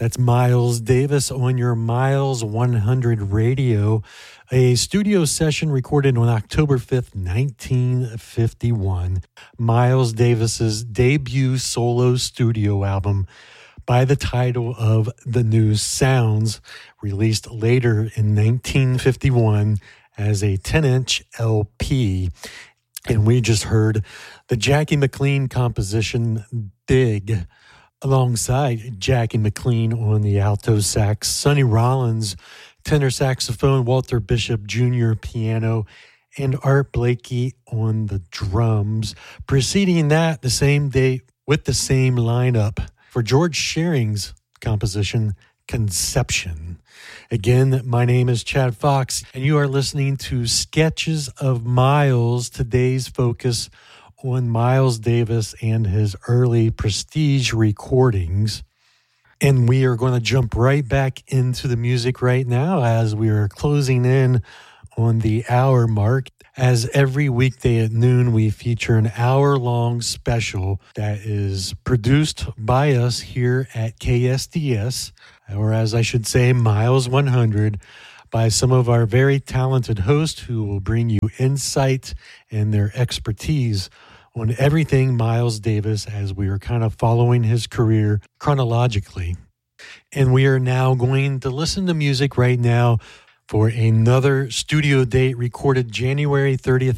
That's Miles Davis on your Miles 100 radio, a studio session recorded on October 5th, 1951. Miles Davis's debut solo studio album by the title of The New Sounds, released later in 1951 as a 10-inch LP. And we just heard the Jackie McLean composition, Dig, alongside Jackie McLean on the alto sax, Sonny Rollins, tenor saxophone, Walter Bishop Jr. piano, and Art Blakey on the drums. Preceding that, the same day with the same lineup for George Shearing's composition, Conception. Again, my name is Chad Fox, and you are listening to Sketches of Miles. Today's focus on Miles Davis and his early Prestige recordings. And we are going to jump right back into the music right now as we are closing in on the hour mark. As every weekday at noon, we feature an hour-long special that is produced by us here at KSDS, or as I should say, Miles 100, by some of our very talented hosts who will bring you insight and their expertise on everything Miles Davis as we are kind of following his career chronologically. And we are now going to listen to music right now for another studio date recorded January 30th,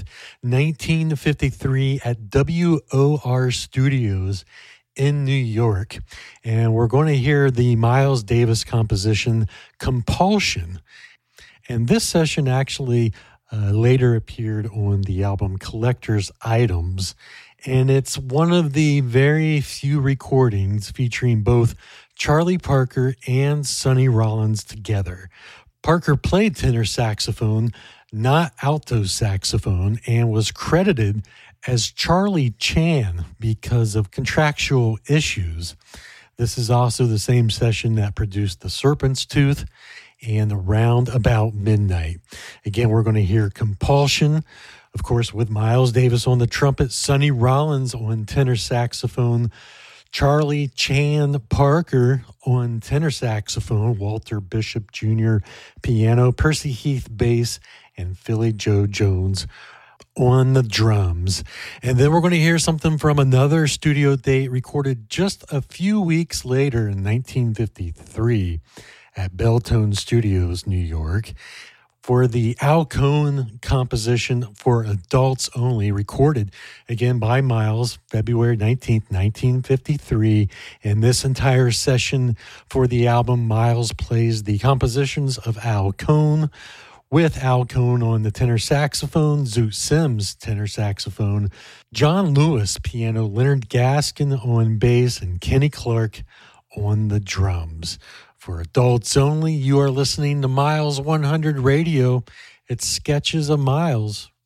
1953 at WOR Studios in New York. And we're going to hear the Miles Davis composition, Compulsion. And this session actually later appeared on the album Collector's Items, and it's one of the very few recordings featuring both Charlie Parker and Sonny Rollins together. Parker played tenor saxophone, not alto saxophone, and was credited as Charlie Chan because of contractual issues. This is also the same session that produced The Serpent's Tooth and Round About Midnight. Again, we're going to hear Compulsion, of course, with Miles Davis on the trumpet, Sonny Rollins on tenor saxophone, Charlie Chan Parker on tenor saxophone, Walter Bishop Jr. piano, Percy Heath bass, and Philly Joe Jones on the drums. And then we're going to hear something from another studio date recorded just a few weeks later in 1953 at Belltone Studios, New York, for the Al Cohn composition For Adults Only, recorded again by Miles, February 19th, 1953. In this entire session for the album, Miles plays the compositions of Al Cohn, with Al Cohn on the tenor saxophone, Zoot Sims tenor saxophone, John Lewis piano, Leonard Gaskin on bass, and Kenny Clark on the drums. For Adults Only, you are listening to Miles 100 Radio. It's Sketches of Miles